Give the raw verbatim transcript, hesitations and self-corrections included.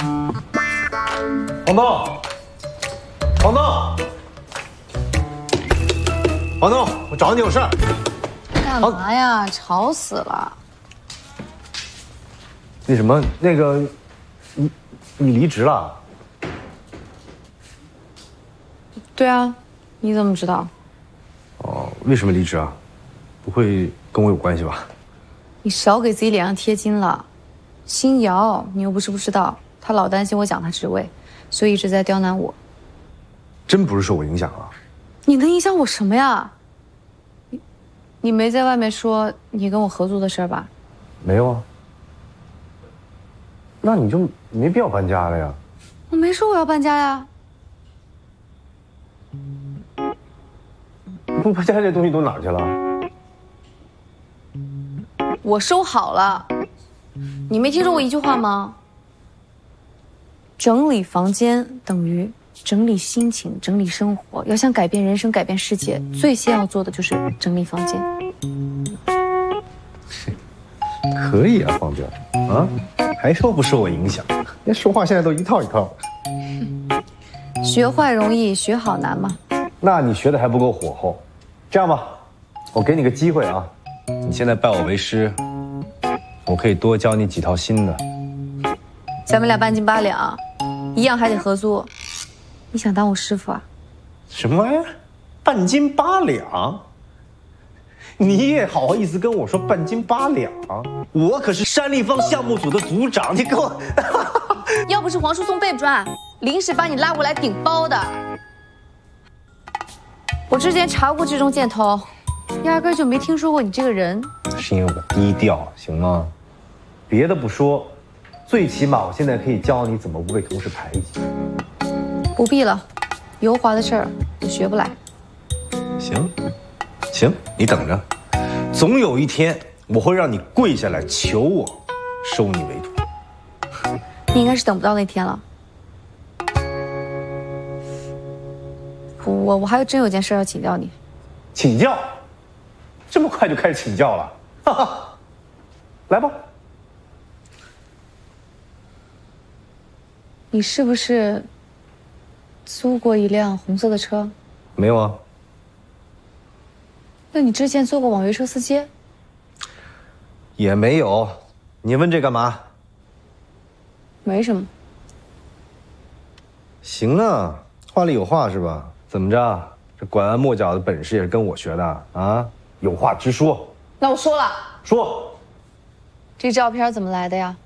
黄东，黄东，黄东，我找你有事儿。 干嘛呀？吵死了！ 那什么，那个，你你离职了？ 对啊，你怎么知道？ 哦，为什么离职啊？不会跟我有关系吧？ 你少给自己脸上贴金了。新瑶，你又不是不知道，他老担心我讲他职位，所以一直在刁难我。 真不是受我影响啊？ 你能影响我什么呀？你你没在外面说你跟我合租的事儿吧？ 没有啊。那你就没必要搬家了呀。 我没说我要搬家呀。 不搬家这东西都哪儿去了？ 我收好了。你没听说过一句话吗？整理房间等于整理心情，整理生活。要想改变人生，改变世界，最先要做的就是整理房间。 可以啊，黄彪啊，还说不受我影响？那说话现在都一套一套。 学坏容易，学好难嘛。 那你学的还不够火候。这样吧，我给你个机会啊，你现在拜我为师，我可以多教你几套新的。 咱们俩半斤八两，一样还得合租。你想当我师傅啊？ 什么玩意儿？半斤八两？你也好意思跟我说半斤八两？我可是山立方项目组的组长，你给我…… 要不是黄叔送备专，临时把你拉过来顶包的。我之前查过这种箭头，压根就没听说过你这个人。 是因为我低调，行吗？别的不说，最起码我现在可以教你怎么不被同事排挤。 不必了，油滑的事儿我学不来。 行，行，你等着，总有一天我会让你跪下来求我收你为徒。 你应该是等不到那天了。我我还真有件事要请教你。 请教？这么快就开始请教了？哈哈，来吧。 你是不是租过一辆红色的车？ 没有啊。 那你之前做过网约车司机？ 也没有。你问这干嘛？ 没什么。 行啊，话里有话是吧？怎么着？这拐弯抹角的本事也是跟我学的啊！有话直说。 那我说了。 说。 这照片怎么来的呀？